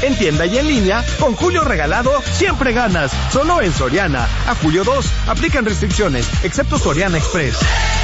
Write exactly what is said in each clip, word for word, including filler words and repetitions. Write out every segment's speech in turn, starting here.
En tienda y en línea, con Julio Regalado, siempre ganas. Solo en Soriana. A julio dos, aplican restricciones, excepto Soriana Express.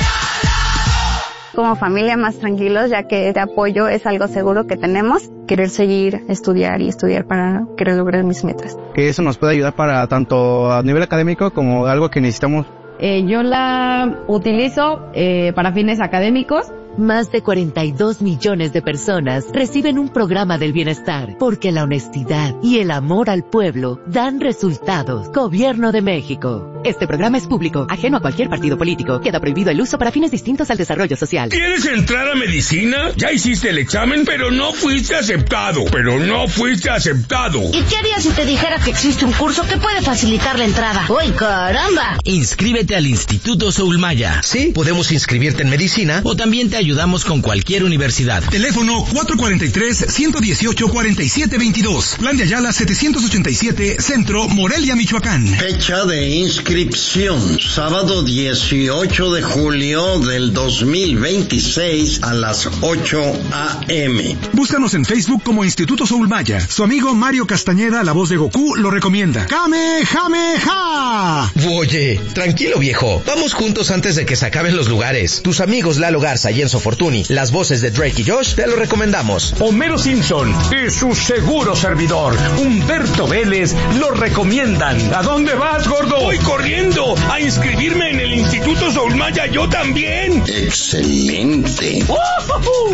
Como familia más tranquilos, ya que este apoyo es algo seguro que tenemos. Querer seguir, estudiar y estudiar para querer lograr mis metas. Que eso nos puede ayudar para tanto a nivel académico como algo que necesitamos. Eh, yo la utilizo eh, para fines académicos. Más de cuarenta y dos millones de personas reciben un programa del bienestar, porque la honestidad y el amor al pueblo dan resultados. Gobierno de México. Este programa es público, ajeno a cualquier partido político. Queda prohibido el uso para fines distintos al desarrollo social. ¿Quieres entrar a medicina? Ya hiciste el examen, pero no fuiste aceptado. Pero no fuiste aceptado. ¿Y qué harías si te dijera que existe un curso que puede facilitar la entrada? ¡Uy, caramba! Inscríbete al Instituto Soulmaya. Sí, podemos inscribirte en medicina o también te ayudamos con cualquier universidad. Teléfono cuatro cuatro tres, uno uno ocho, cuatro siete dos dos. Plan de Ayala setecientos ochenta y siete, Centro, Morelia, Michoacán. Fecha de inscripción: sábado dieciocho de julio del dos mil veintiséis a las ocho a eme Búscanos en Facebook como Instituto Soulmaya. Su amigo Mario Castañeda, la voz de Goku, lo recomienda. ¡Kamehameha! Oye, tranquilo viejo. Vamos juntos antes de que se acaben los lugares. Tus amigos Lalo Garza y Enzo Fortuny, las voces de Drake y Josh, te lo recomendamos. Homero Simpson y su seguro servidor, Humberto Vélez, lo recomiendan. ¿A dónde vas, gordo? Voy corriendo a inscribirme en el Instituto Soulmaya, yo también. Excelente. ¡Uh-huh!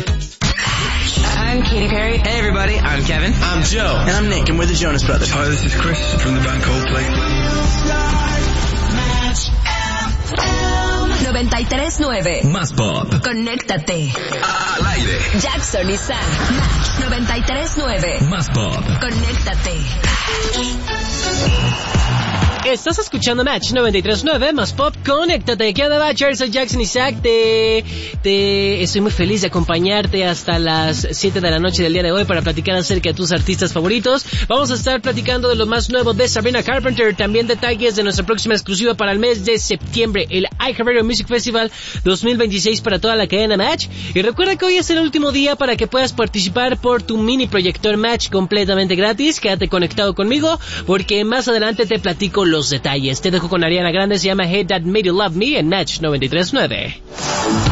I'm Katy Perry. Hey everybody, I'm Kevin. I'm Joe. And I'm Nick, and we're the Jonas Brothers. Hi, this is Chris from the band Coldplay. noventa y tres nueve Más pop. Conéctate. Al aire. Jackson y Sam. Match noventa y tres nueve Más pop. Conéctate. Estás escuchando Match noventa y tres nueve Más Pop, conéctate. ¿Qué onda, Matcher? Soy Jackson Isaac. Te, te, estoy muy feliz de acompañarte hasta las siete de la noche del día de hoy para platicar acerca de tus artistas favoritos. Vamos a estar platicando de lo más nuevo de Sabrina Carpenter, también detalles de nuestra próxima exclusiva para el mes de septiembre, el iHeartRadio Music Festival dos mil veintiséis para toda la cadena Match. Y recuerda que hoy es el último día para que puedas participar por tu mini proyector Match completamente gratis. Quédate conectado conmigo porque más adelante te platico los detalles. Te dejo con Ariana Grande, se llama Hey That Made You Love Me en Match noventa y tres nueve.